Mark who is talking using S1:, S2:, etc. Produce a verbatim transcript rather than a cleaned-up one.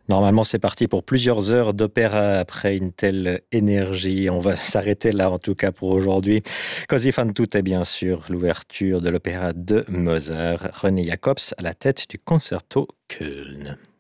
S1: Normalement, c'est parti pour plusieurs heures d'opéra après une telle énergie. On va s'arrêter là, en tout cas, pour aujourd'hui. Così fan tutte est bien sûr l'ouverture de l'opéra de Mozart. René Jacobs à la tête du Concerto Köln.